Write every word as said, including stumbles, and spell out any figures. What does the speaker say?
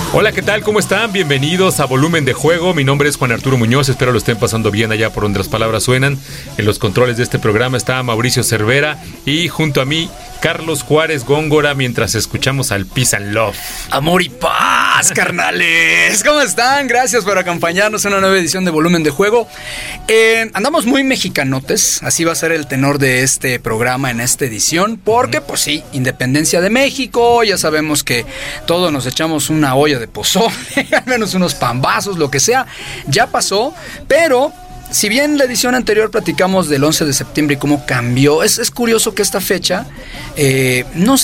Hola, ¿qué tal? ¿Cómo están? Bienvenidos a Volumen de Juego. Mi nombre es Juan Arturo Muñoz. Espero lo estén pasando bien allá por donde las palabras suenan. En los controles de este programa está Mauricio Cervera y junto a mí, Carlos Juárez Góngora, mientras escuchamos al Peace and Love. Amor y paz, carnales. ¿Cómo están? Gracias por acompañarnos en una nueva edición de Volumen de Juego. Eh, andamos muy mexicanotes. Así va a ser el tenor de este programa en esta edición. Porque, pues sí, independencia de México. Ya sabemos que todos nos echamos una olla de pozole, al menos unos pambazos, lo que sea. Ya pasó, pero... si bien la edición anterior platicamos del once de septiembre y cómo cambió, es, es curioso que esta fecha, eh, no sé